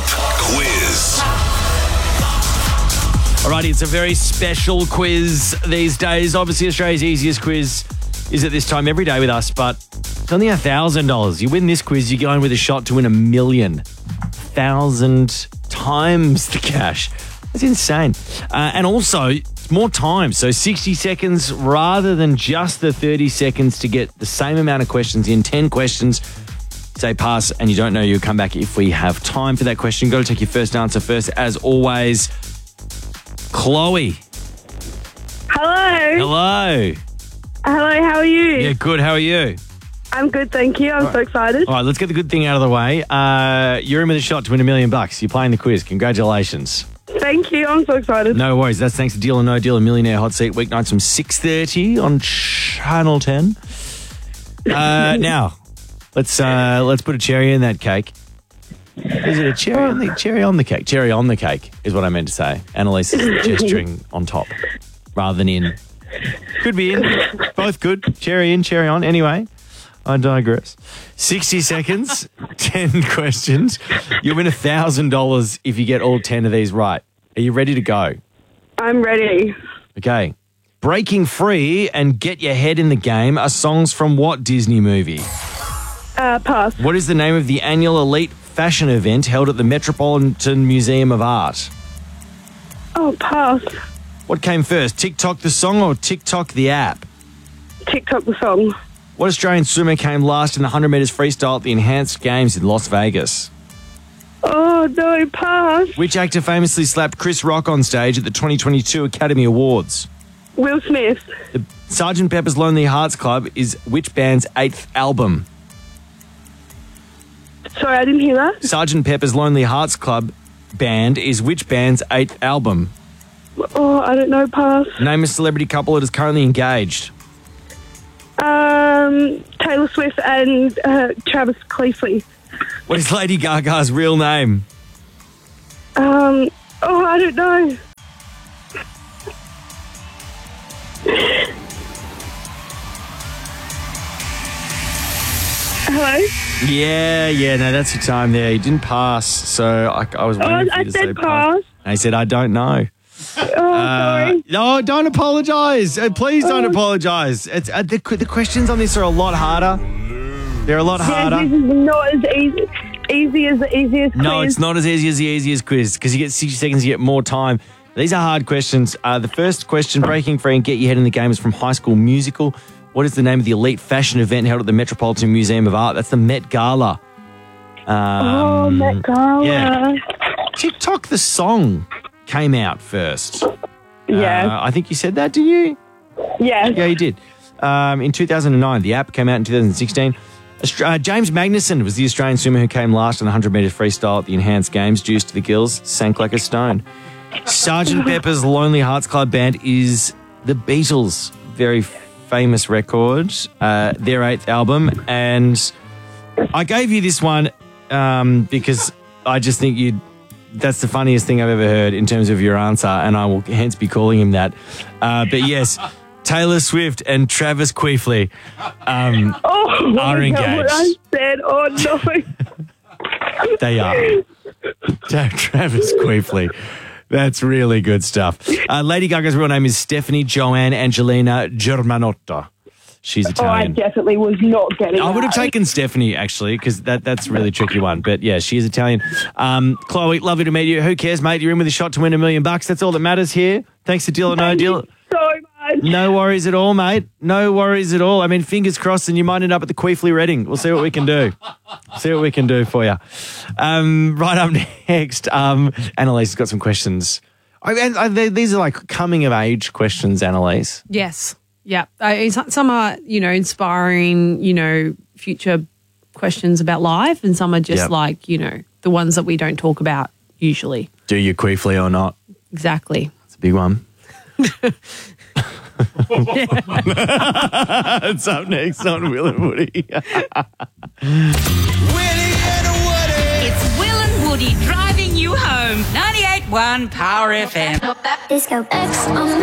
Quiz. Alrighty, it's a very special quiz these days. Obviously, Australia's easiest quiz is at this time every day with us, but it's only $1,000. You win this quiz, you're going with a shot to win $1 million. 1,000 times the cash. That's insane. And also, it's more time. So 60 seconds rather than just the 30 seconds to get the same amount of questions in. 10 questions. Say pass and you don't know, you'll come back if we have time for that question. You've got to take your first answer first. As always, Chloe. Hello. Hello. Hello, how are you? Yeah, good. How are you? I'm good, thank you. I'm so excited. All right, let's get the good thing out of the way. You're in with a shot to win $1 million. You're playing the quiz. Congratulations. Thank you. I'm so excited. No worries. That's thanks to Deal or No Deal, a Millionaire Hot Seat, weeknights from 6:30 on Channel 10. Now, let's put a cherry in that cake. Is it a cherry on the cake? Cherry on the cake is what I meant to say. Annalise is gesturing on top rather than in. Could be in. Both good. Cherry in, cherry on. Anyway, I digress. 60 seconds, 10 questions. You win $1,000 if you get all 10 of these right. Are you ready to go? I'm ready. Okay. Breaking Free and Get Your Head in the Game are songs from what Disney movie? Pass. What is the name of the annual elite fashion event held at the Metropolitan Museum of Art? Oh, pass. What came first, TikTok the song or TikTok the app? TikTok the song. What Australian swimmer came last in the 100 metres freestyle at the Enhanced Games in Las Vegas? Oh, no, pass. Which actor famously slapped Chris Rock on stage at the 2022 Academy Awards? Will Smith. The Sgt. Pepper's Lonely Hearts Club is which band's 8th album? Sorry, I didn't hear that. Sgt. Pepper's Lonely Hearts Club band is which band's 8th album? Oh, I don't know, pass. Name a celebrity couple that is currently engaged. Taylor Swift and Travis Cleefley. What is Lady Gaga's real name? Oh, I don't know. Hello? Yeah, no, that's your time there. You didn't pass, so I was waiting for you to say I said pass. I said, I don't know. Oh, sorry. No, don't apologise. Please don't apologise. It's the questions on this are a lot harder. They're a lot harder. Yeah, this is not as easy as the easiest quiz. No, it's not as easy as the easiest quiz because you get 60 seconds, you get more time. These are hard questions. The first question, Breaking Free and Get Your Head in the Game, is from High School Musical. What is the name of the elite fashion event held at the Metropolitan Museum of Art? That's the Met Gala. Met Gala. Yeah. TikTok the song came out first. Yeah. I think you said that, did you? Yeah. Yeah, you did. In 2009. The app came out in 2016. James Magnussen was the Australian swimmer who came last in the 100 metres freestyle at the Enhanced Games. Juice to the gills, sank like a stone. Sgt. Pepper's Lonely Hearts Club Band is the Beatles' very famous record, their 8th album. And I gave you this one because I just think that's the funniest thing I've ever heard in terms of your answer, and I will hence be calling him that. But yes, Taylor Swift and Travis Cleefley are engaged. What I said. Oh, no. They are. Travis Cleefley. That's really good stuff. Lady Gaga's real name is Stephanie Joanne Angelina Germanotta. She's Italian. I definitely was not getting I would have that. taken Stephanie, actually, because that's a really tricky one. But, yeah, she is Italian. Chloe, lovely to meet you. Who cares, mate? You're in with a shot to win $1 million. That's all that matters here. Thanks to Deal or No Deal. So much. No worries at all, mate. No worries at all. I mean, fingers crossed, and you might end up at the Queefley Reading. We'll see what we can do. See what we can do for you. Right up next, Annalise has got some questions. These are like coming-of-age questions, Annalise. Yes. Yeah. Some are, inspiring, future questions about life, and some are just like, the ones that we don't talk about usually. Do you Queefley or not? Exactly. It's a big one. It's up next on Will and Woody. It's Will and Woody driving you home. 98.1 Power FM. Disco X on